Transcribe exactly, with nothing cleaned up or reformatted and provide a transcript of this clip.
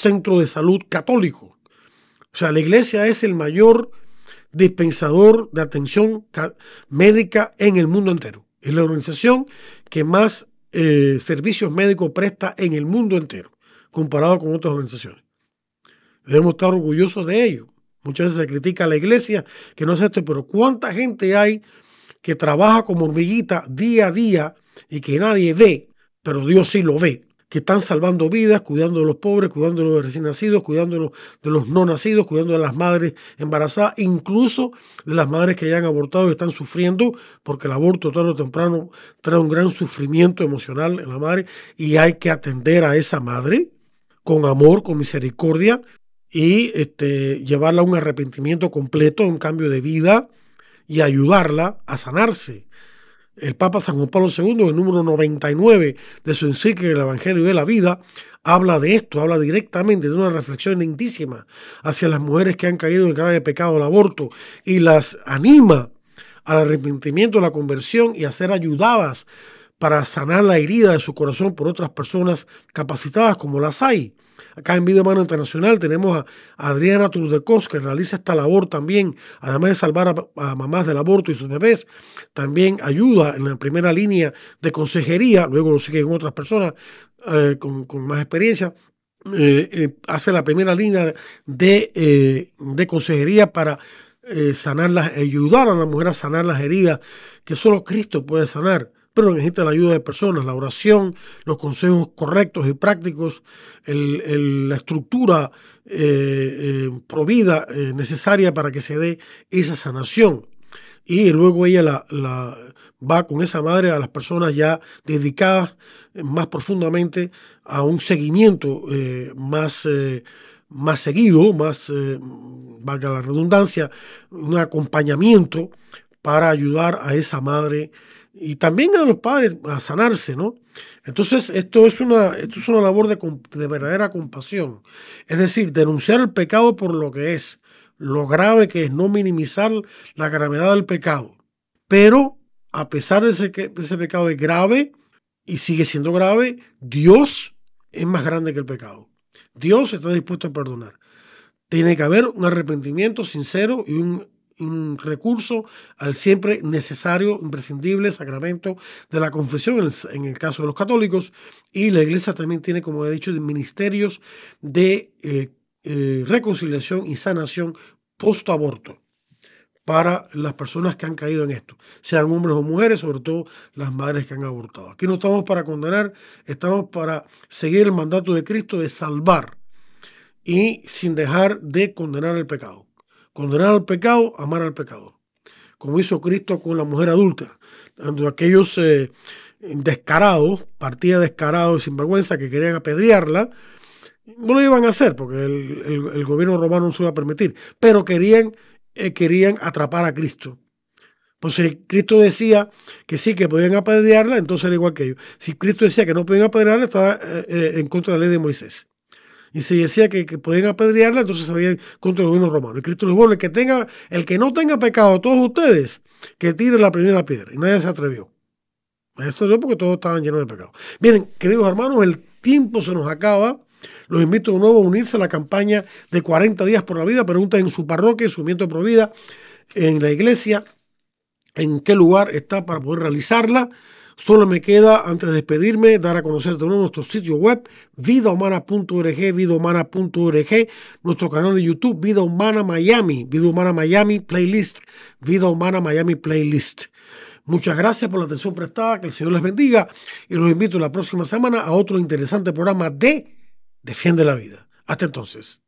centro de salud católico. O sea, la iglesia es el mayor dispensador de atención médica en el mundo entero. Es la organización que más eh, servicios médicos presta en el mundo entero, comparado con otras organizaciones. Debemos estar orgullosos de ello. Muchas veces se critica a la iglesia que no hace esto, pero ¿cuánta gente hay que trabaja como hormiguita día a día y que nadie ve, pero Dios sí lo ve? Que están salvando vidas, cuidando de los pobres, cuidando de los recién nacidos, cuidando de los, de los no nacidos, cuidando de las madres embarazadas, incluso de las madres que ya han abortado y están sufriendo, porque el aborto tarde o temprano trae un gran sufrimiento emocional en la madre y hay que atender a esa madre con amor, con misericordia y este, llevarla a un arrepentimiento completo, a un cambio de vida y ayudarla a sanarse. El Papa San Juan Pablo segundo, en el número noventa y nueve de su encíclica El Evangelio de la Vida, habla de esto, habla directamente de una reflexión lindísima hacia las mujeres que han caído en el grave pecado del aborto y las anima al arrepentimiento, a la conversión y a ser ayudadas para sanar la herida de su corazón por otras personas capacitadas como las hay. Acá en Vida Humana Internacional tenemos a Adriana Trudecos, que realiza esta labor también, además de salvar a, a mamás del aborto y sus bebés, también ayuda en la primera línea de consejería, luego lo siguen otras personas eh, con, con más experiencia, eh, eh, hace la primera línea de, eh, de consejería para eh, sanar las, ayudar a la mujer a sanar las heridas que solo Cristo puede sanar. Pero necesita la ayuda de personas, la oración, los consejos correctos y prácticos, el, el, la estructura eh, eh, provida eh, necesaria para que se dé esa sanación. Y luego ella la, la, va con esa madre a las personas ya dedicadas eh, más profundamente a un seguimiento eh, más, eh, más seguido, más, eh, valga la redundancia, un acompañamiento para ayudar a esa madre y también a los padres a sanarse, ¿no? Entonces, esto es una, esto es una labor de, de verdadera compasión. Es decir, denunciar el pecado por lo que es, lo grave que es, no minimizar la gravedad del pecado. Pero, a pesar de ese, que ese pecado es grave y sigue siendo grave, Dios es más grande que el pecado. Dios está dispuesto a perdonar. Tiene que haber un arrepentimiento sincero y un un recurso al siempre necesario, imprescindible sacramento de la confesión en el, en el caso de los católicos, y la iglesia también tiene, como he dicho, ministerios de eh, eh, reconciliación y sanación post-aborto para las personas que han caído en esto, sean hombres o mujeres, sobre todo las madres que han abortado. Aquí no estamos para condenar, estamos para seguir el mandato de Cristo de salvar y sin dejar de condenar el pecado. Condenar al pecado, amar al pecador. Como hizo Cristo con la mujer adúltera. Cuando aquellos eh, descarados, partida descarados y sinvergüenza que querían apedrearla, no lo iban a hacer porque el, el, el gobierno romano no se lo iba a permitir, pero querían, eh, querían atrapar a Cristo. Pues si Cristo decía que sí, que podían apedrearla, entonces era igual que ellos. Si Cristo decía que no podían apedrearla, estaba eh, eh, en contra de la ley de Moisés. Y se decía que, que podían apedrearla, entonces se veía contra el gobierno romano. Y Cristo dijo, bueno, el que, tenga, el que no tenga pecado, todos ustedes, que tire la primera piedra. Y nadie se atrevió. Nadie se atrevió porque todos estaban llenos de pecado. Miren, queridos hermanos, el tiempo se nos acaba. Los invito de nuevo a unirse a la campaña de cuarenta días por la vida. Pregunten en su parroquia, en su miento de Provida, en la iglesia, en qué lugar está para poder realizarla. Solo me queda, antes de despedirme, dar a conocer de nuevo nuestro sitio web, vida humana punto org, vida humana punto org, nuestro canal de YouTube, Vida Humana Miami, Vida Humana Miami Playlist, Vida Humana Miami Playlist. Muchas gracias por la atención prestada, que el Señor les bendiga y los invito la próxima semana a otro interesante programa de Defiende la Vida. Hasta entonces.